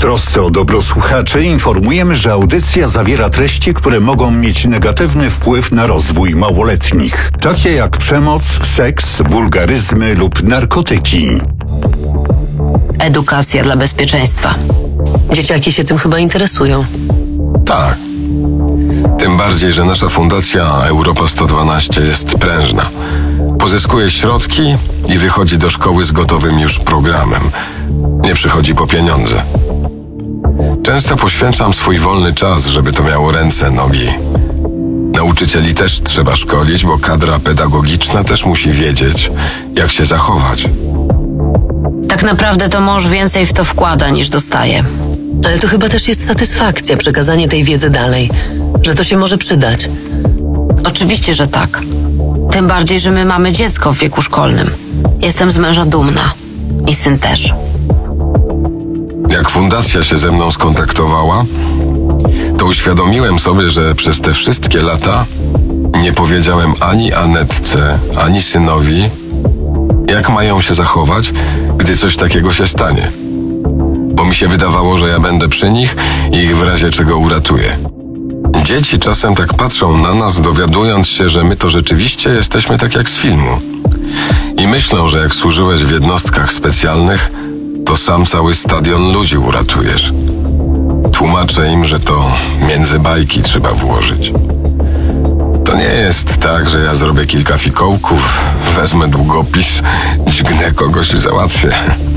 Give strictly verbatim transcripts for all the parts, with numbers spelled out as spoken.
trosce o dobro słuchaczy informujemy, że audycja zawiera treści, które mogą mieć negatywny wpływ na rozwój małoletnich, takie jak przemoc, seks, wulgaryzmy lub narkotyki. Edukacja dla bezpieczeństwa. Dzieciaki się tym chyba interesują. Tak. Tym bardziej, że nasza fundacja Europa sto dwanaście jest prężna. Pozyskuje środki i wychodzi do szkoły z gotowym już programem. Nie przychodzi po pieniądze. Często poświęcam swój wolny czas, żeby to miało ręce, nogi. Nauczycieli też trzeba szkolić, bo kadra pedagogiczna też musi wiedzieć, jak się zachować. Tak naprawdę to mąż więcej w to wkłada, niż dostaje. Ale to chyba też jest satysfakcja, przekazanie tej wiedzy dalej, że to się może przydać. Oczywiście, że tak. Tym bardziej, że my mamy dziecko w wieku szkolnym. Jestem z męża dumna. I syn też. Jak fundacja się ze mną skontaktowała, to uświadomiłem sobie, że przez te wszystkie lata nie powiedziałem ani Anetce, ani synowi, jak mają się zachować, gdy coś takiego się stanie. Bo mi się wydawało, że ja będę przy nich i ich w razie czego uratuję. Dzieci czasem tak patrzą na nas, dowiadując się, że my to rzeczywiście jesteśmy tak jak z filmu. I myślą, że jak służyłeś w jednostkach specjalnych, to sam cały stadion ludzi uratujesz. Tłumaczę im, że to między bajki trzeba włożyć. To nie jest tak, że ja zrobię kilka fikołków, wezmę długopis, dźgnę kogoś i załatwię.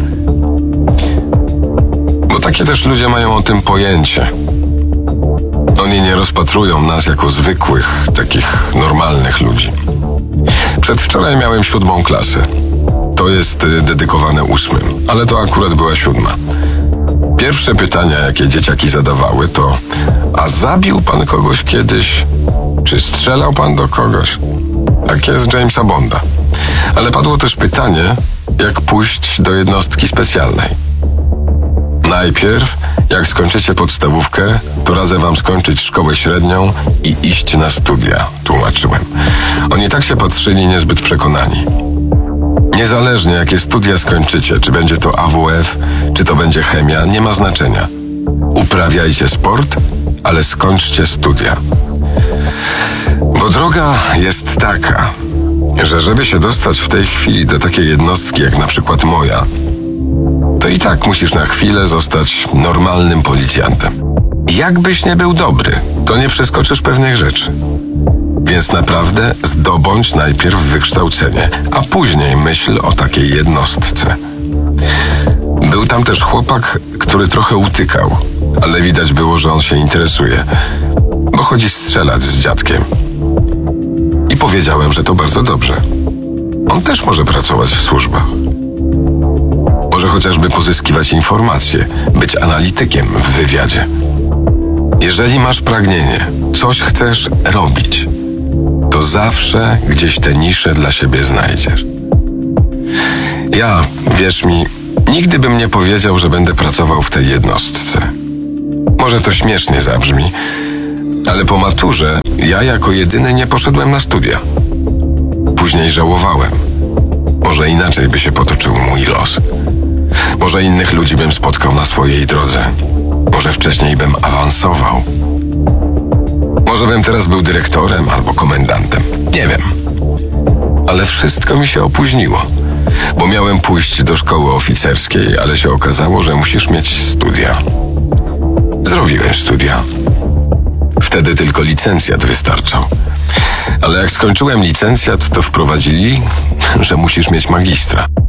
Bo takie też ludzie mają o tym pojęcie. Oni nie rozpatrują nas jako zwykłych, takich normalnych ludzi. Przedwczoraj miałem siódmą klasę. To jest y, dedykowane ósmym, ale to akurat była siódma. Pierwsze pytania, jakie dzieciaki zadawały, to: a zabił pan kogoś kiedyś? Czy strzelał pan do kogoś? Takie z Jamesa Bonda. Ale padło też pytanie, jak pójść do jednostki specjalnej. Najpierw, jak skończycie podstawówkę, to radzę wam skończyć szkołę średnią i iść na studia, tłumaczyłem. Oni tak się patrzyli niezbyt przekonani. Niezależnie jakie studia skończycie, czy będzie to A W F, czy to będzie chemia, nie ma znaczenia. Uprawiajcie sport, ale skończcie studia. Bo droga jest taka, że żeby się dostać w tej chwili do takiej jednostki jak na przykład moja, to i tak musisz na chwilę zostać normalnym policjantem. Jakbyś nie był dobry, to nie przeskoczysz pewnych rzeczy. Więc naprawdę zdobądź najpierw wykształcenie, a później myśl o takiej jednostce. Był tam też chłopak, który trochę utykał, ale widać było, że on się interesuje, bo chodzi strzelać z dziadkiem. I powiedziałem, że to bardzo dobrze. On też może pracować w służbach. Może chociażby pozyskiwać informacje, być analitykiem w wywiadzie. Jeżeli masz pragnienie, coś chcesz robić, to zawsze gdzieś te nisze dla siebie znajdziesz. Ja, wierz mi, nigdy bym nie powiedział, że będę pracował w tej jednostce. Może to śmiesznie zabrzmi, ale po maturze ja jako jedyny nie poszedłem na studia. Później żałowałem. Może inaczej by się potoczył mój los. Może innych ludzi bym spotkał na swojej drodze. Może wcześniej bym awansował. Może bym teraz był dyrektorem albo komendantem. Nie wiem. Ale wszystko mi się opóźniło. Bo miałem pójść do szkoły oficerskiej, ale się okazało, że musisz mieć studia. Zrobiłem studia. Wtedy tylko licencjat wystarczał. Ale jak skończyłem licencjat, to wprowadzili, że musisz mieć magistra.